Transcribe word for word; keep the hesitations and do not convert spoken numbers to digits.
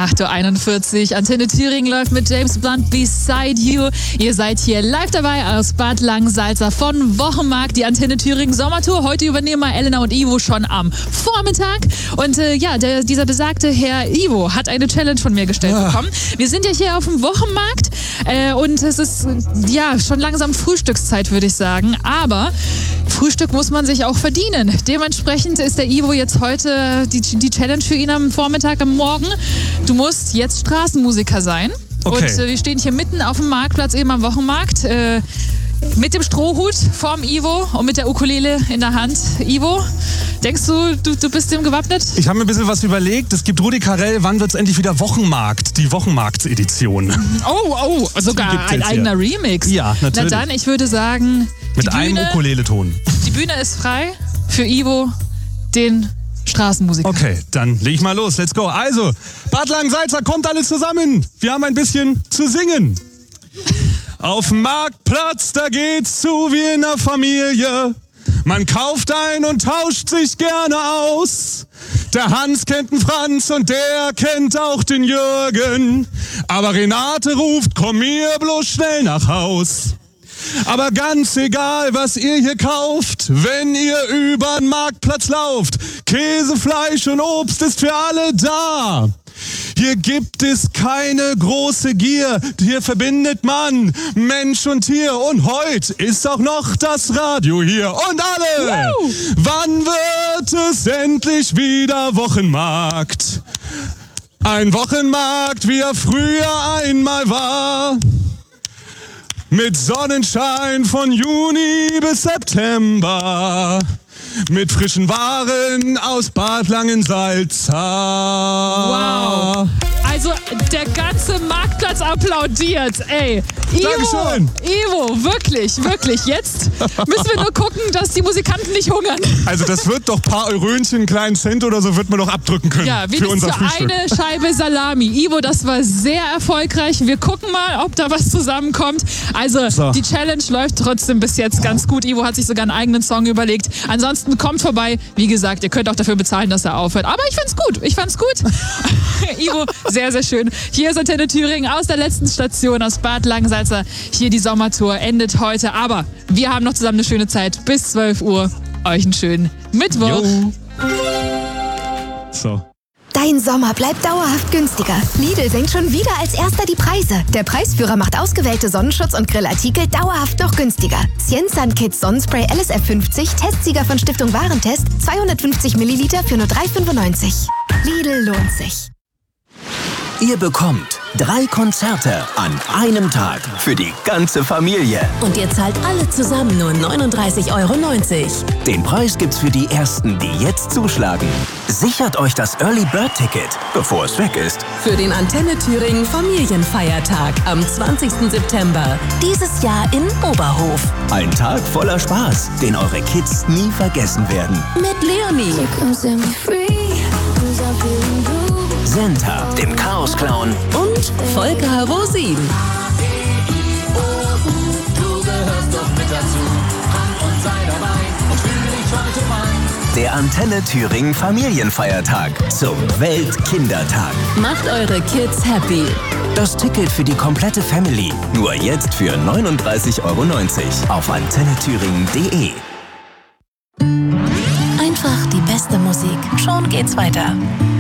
acht Uhr einundvierzig. Antenne Thüringen läuft mit James Blunt Beside You. Ihr seid hier live dabei aus Bad Langensalza von Wochenmarkt. Die Antenne Thüringen Sommertour. Heute übernehmen mal Elena und Ivo schon am Vormittag. Und äh, ja, der, dieser besagte Herr Ivo hat eine Challenge von mir gestellt ja. bekommen. Wir sind ja hier auf dem Wochenmarkt äh, und es ist ja schon langsam Frühstückszeit, würde ich sagen. Aber Frühstück muss man sich auch verdienen. Dementsprechend ist der Ivo jetzt heute die, die Challenge für ihn am Vormittag, am Morgen. Du musst jetzt Straßenmusiker sein. Okay. Und äh, wir stehen hier mitten auf dem Marktplatz, eben am Wochenmarkt, äh, mit dem Strohhut vorm Ivo und mit der Ukulele in der Hand. Ivo, denkst du, du, du bist dem gewappnet? Ich habe mir ein bisschen was überlegt. Es gibt Rudi Carrell, wann wird es endlich wieder Wochenmarkt? Die Wochenmarktsedition. Oh, oh, sogar ein eigener hier. Remix. Ja, natürlich. Na dann, ich würde sagen, mit die einem Bühne, Ukulele-Ton. Die Bühne ist frei für Ivo, den Straßenmusiker. Okay, dann leg ich mal los. Let's go. Also, Bad Langensalza, kommt alle zusammen. Wir haben ein bisschen zu singen. Auf dem Marktplatz, da geht's zu wie in der Familie. Man kauft ein und tauscht sich gerne aus. Der Hans kennt den Franz und der kennt auch den Jürgen. Aber Renate ruft, komm mir bloß schnell nach Haus. Aber ganz egal, was ihr hier kauft, wenn ihr übern Marktplatz lauft, Käse, Fleisch und Obst ist für alle da. Hier gibt es keine große Gier, hier verbindet man Mensch und Tier. Und heute ist auch noch das Radio hier. Und alle, wow. Wann wird es endlich wieder Wochenmarkt? Ein Wochenmarkt, wie er früher einmal war. Mit Sonnenschein von Juni bis September. Mit frischen Waren aus Bad Langensalza. Wow. Also der ganze Marktplatz applaudiert, ey. Ivo, Dankeschön. Ivo, wirklich, wirklich. Jetzt müssen wir nur gucken, dass die Musikanten nicht hungern. Also das wird doch ein paar Eurönchen, einen kleinen Cent oder so, wird man doch abdrücken können. Ja, für unser wenigstens Frühstück. eine Scheibe Salami. Ivo, das war sehr erfolgreich. Wir gucken mal, ob da was zusammenkommt. Also so. Die Challenge läuft trotzdem bis jetzt ganz gut. Ivo hat sich sogar einen eigenen Song überlegt. Ansonsten kommt vorbei. Wie gesagt, ihr könnt auch dafür bezahlen, dass er aufhört. Aber ich fand's gut. Ich fand's gut. Ivo, sehr, sehr schön. Hier ist Antenne Thüringen aus der letzten Station aus Bad Langensalza. Hier die Sommertour endet heute. Aber wir haben noch zusammen eine schöne Zeit. Bis zwölf Uhr. Euch einen schönen Mittwoch. Jo. So. Dein Sommer bleibt dauerhaft günstiger. Lidl senkt schon wieder als erster die Preise. Der Preisführer macht ausgewählte Sonnenschutz- und Grillartikel dauerhaft noch günstiger. Cienzan Kids Sonnenspray L S F fünfzig, Testsieger von Stiftung Warentest, zweihundertfünfzig Milliliter für nur drei fünfundneunzig. Lidl lohnt sich. Ihr bekommt drei Konzerte an einem Tag für die ganze Familie. Und ihr zahlt alle zusammen nur neununddreißig Euro neunzig. Den Preis gibt's für die Ersten, die jetzt zuschlagen. Sichert euch das Early Bird Ticket, bevor es weg ist. Für den Antenne Thüringen Familienfeiertag am zwanzigsten September. Dieses Jahr in Oberhof. Ein Tag voller Spaß, den eure Kids nie vergessen werden. Mit Leonie, Senta, dem Chaos-Clown und Volker Rosin. Der Antenne Thüringen Familienfeiertag zum Weltkindertag. Macht eure Kids happy. Das Ticket für die komplette Family nur jetzt für neununddreißig Euro neunzig auf antenne thüringen punkt de. Einfach die beste Musik. Schon geht's weiter.